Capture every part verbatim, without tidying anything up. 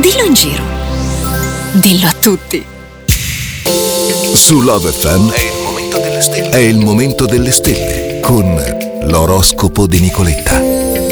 Dillo in giro. Dillo a tutti. Su Love F M è il momento delle stelle. È il momento delle stelle con l'oroscopo di Nicoletta.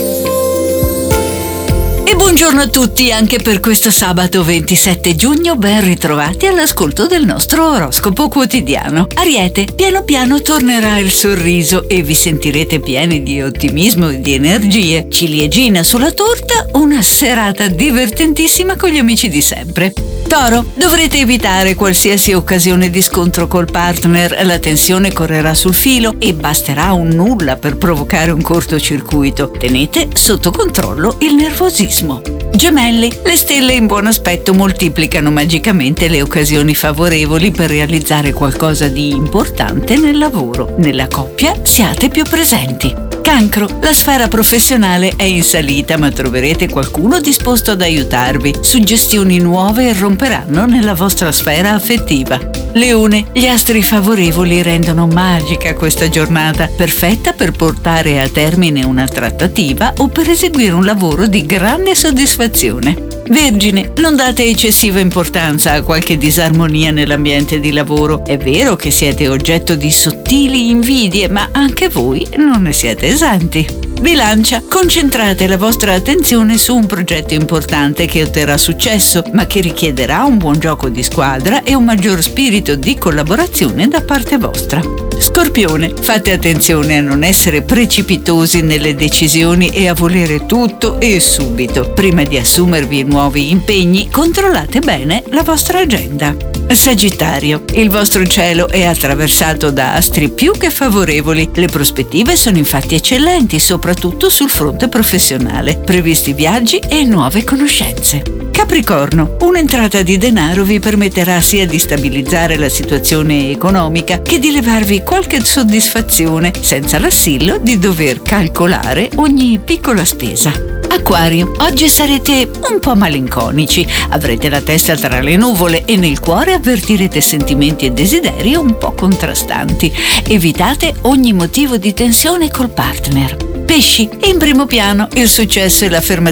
E buongiorno a tutti anche per questo sabato ventisette giugno, ben ritrovati all'ascolto del nostro oroscopo quotidiano. Ariete, piano piano tornerà il sorriso e vi sentirete pieni di ottimismo e di energie. Ciliegina sulla torta, una serata divertentissima con gli amici di sempre. Toro, dovrete evitare qualsiasi occasione di scontro col partner, la tensione correrà sul filo e basterà un nulla per provocare un cortocircuito. Tenete sotto controllo il nervosismo. Gemelli, le stelle in buon aspetto moltiplicano magicamente le occasioni favorevoli per realizzare qualcosa di importante nel lavoro. Nella coppia siate più presenti. Cancro, la sfera professionale è in salita, ma troverete qualcuno disposto ad aiutarvi. Suggestioni nuove irromperanno nella vostra sfera affettiva. Leone, gli astri favorevoli rendono magica questa giornata, perfetta per portare a termine una trattativa o per eseguire un lavoro di grande soddisfazione. Vergine, non date eccessiva importanza a qualche disarmonia nell'ambiente di lavoro. È vero che siete oggetto di sottili invidie, ma anche voi non ne siete esenti. Bilancia, concentrate la vostra attenzione su un progetto importante che otterrà successo, ma che richiederà un buon gioco di squadra e un maggior spirito di collaborazione da parte vostra. Scorpione, fate attenzione a non essere precipitosi nelle decisioni e a volere tutto e subito. Prima di assumervi nuovi impegni, controllate bene la vostra agenda. Sagittario, il vostro cielo è attraversato da astri più che favorevoli. Le prospettive sono infatti eccellenti, soprattutto sul fronte professionale. Previsti viaggi e nuove conoscenze. Capricorno, un'entrata di denaro vi permetterà sia di stabilizzare la situazione economica che di levarvi qualche soddisfazione, senza l'assillo di dover calcolare ogni piccola spesa. Acquario, oggi sarete un po' malinconici, avrete la testa tra le nuvole e nel cuore avvertirete sentimenti e desideri un po' contrastanti. Evitate ogni motivo di tensione col partner. Pesci, in primo piano il successo e l'affermazione